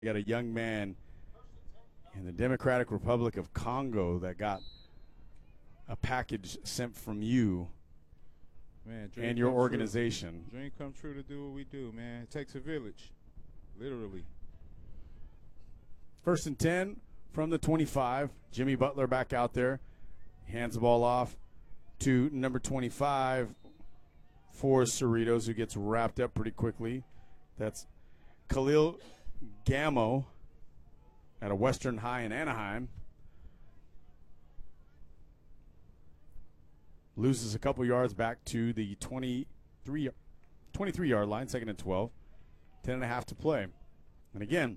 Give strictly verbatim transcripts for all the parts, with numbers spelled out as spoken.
You got a young man in the Democratic Republic of Congo that got a package sent from you Man, dream and your come organization. True. Dream come true to do what we do, man. It takes a village, literally. First and ten from the twenty-five. Jimmy Butler back out there. Hands the ball off to number twenty-five for Cerritos, who gets wrapped up pretty quickly. That's Khalil Gamo at a Western High in Anaheim. Loses a couple yards back to the twenty-three, twenty-three-yard line, second and twelve. Ten and a half to play. And again,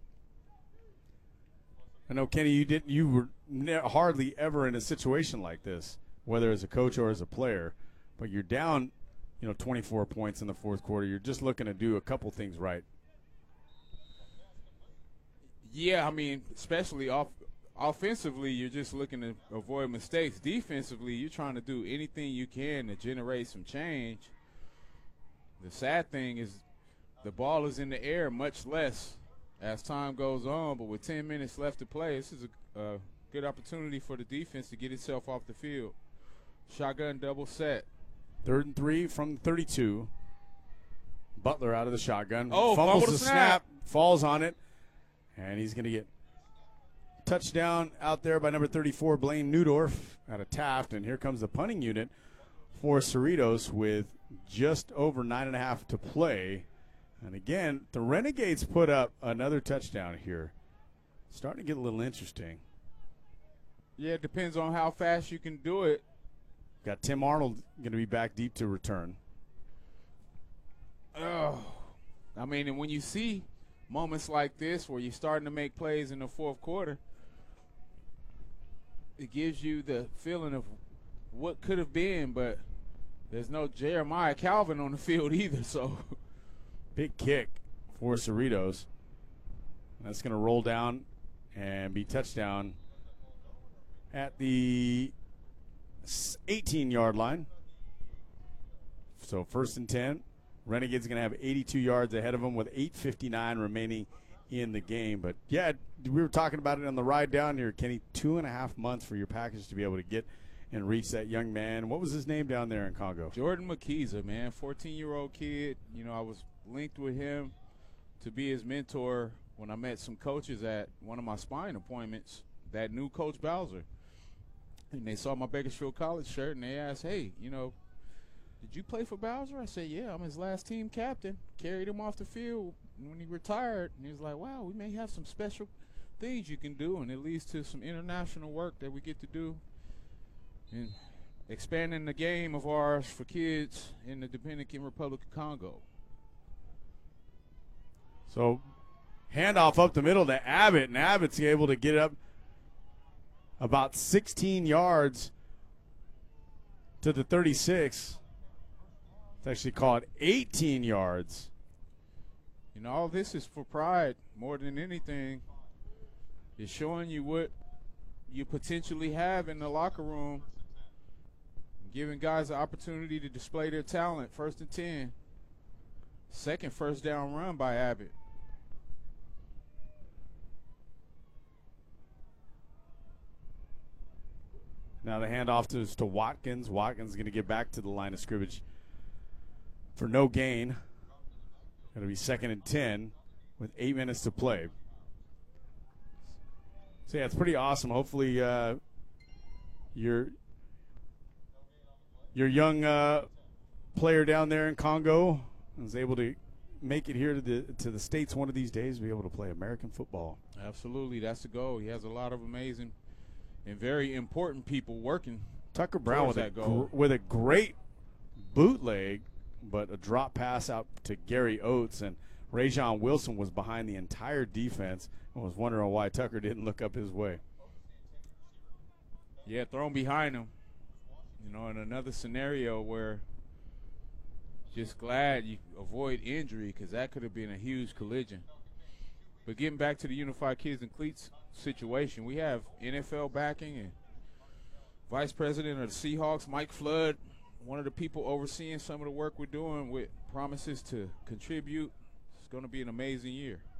I know, Kenny, you didn't. You were ne- hardly ever in a situation like this, whether as a coach or as a player. But you're down, you know, twenty-four points in the fourth quarter. You're just looking to do a couple things right. Yeah, I mean, especially off offensively, you're just looking to avoid mistakes. Defensively, you're trying to do anything you can to generate some change. The sad thing is the ball is in the air much less as time goes on, but with ten minutes left to play, this is a uh, good opportunity for the defense to get itself off the field. Shotgun double set. Third and three from thirty-two. Butler out of the shotgun. Oh, fumbles fumble the the snap. snap. Falls on it, and he's going to get touchdown out there by number thirty-four, Blaine Newdorf out of Taft. And here comes the punting unit for Cerritos with just over nine and a half to play. And again, the Renegades put up another touchdown here. Starting to get a little interesting. Yeah, it depends on how fast you can do it. Got Tim Arnold going to be back deep to return. Oh, I mean, and when you see moments like this where you're starting to make plays in the fourth quarter, it gives you the feeling of what could have been, but there's no Jeremiah Calvin on the field either, so. Big kick for Cerritos. That's going to roll down and be touchdown at the eighteen-yard line. So first and ten. Renegades going to have eighty-two yards ahead of them with eight fifty-nine remaining in the game. But, yeah, we were talking about it on the ride down here, Kenny. Two and a half months for your package to be able to get and reach that young man. What was his name down there in Congo? Jordan McKeezer, man, fourteen-year-old kid. You know, I was linked with him to be his mentor when I met some coaches at one of my spine appointments that knew Coach Bowser. And they saw my Bakersfield College shirt, and they asked, hey, you know, did you play for Bowser? I said, yeah, I'm his last team captain. Carried him off the field when he retired. And he was like, wow, we may have some special things you can do, and it leads to some international work that we get to do and expanding the game of ours for kids in the Dominican Republic of Congo. So handoff up the middle to Abbott, and Abbott's able to get up about sixteen yards to the thirty-six. It's actually called eighteen yards. You know, all this is for pride more than anything. It's showing you what you potentially have in the locker room, giving guys the opportunity to display their talent. First and ten. Second first down run by Abbott. Now the handoff to, to Watkins. Watkins is going to get back to the line of scrimmage for no gain. It'll be second and ten with eight minutes to play. So, yeah, it's pretty awesome. Hopefully uh, your, your young uh, player down there in Congo is able to make it here to the to the States one of these days, be able to play American football. Absolutely. That's the goal. He has a lot of amazing and very important people working. Tucker Brown with a, that goal. Gr- with a great bootleg, but a drop pass out to Gary Oates, and Rajon Wilson was behind the entire defense and was wondering why Tucker didn't look up his way. Yeah, thrown behind him. You know, in another scenario where just glad you avoid injury because that could have been a huge collision. But getting back to the Unified Kids and Cleats situation, we have N F L backing and Vice President of the Seahawks, Mike Flood, one of the people overseeing some of the work we're doing with promises to contribute. It's going to be an amazing year.